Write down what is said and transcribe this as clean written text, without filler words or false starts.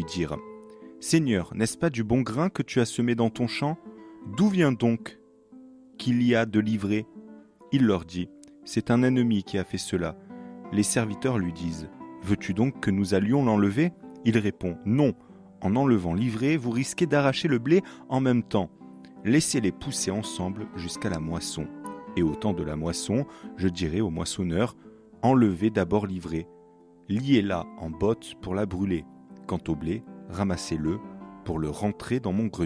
dirent : « Seigneur, n'est-ce pas du bon grain que tu as semé dans ton champ ? D'où vient donc qu'il y a de l'ivraie ?» Il leur dit : « C'est un ennemi qui a fait cela. » Les serviteurs lui disent : « Veux-tu donc que nous allions l'enlever ?» Il répond : « Non, en enlevant l'ivraie, vous risquez d'arracher le blé en même temps. Laissez-les pousser ensemble jusqu'à la moisson. Et au temps de la moisson, je dirai au moissonneur : enlevez d'abord l'ivraie, liez-la en botte pour la brûler. Quant au blé, ramassez-le pour le rentrer dans mon grenier. »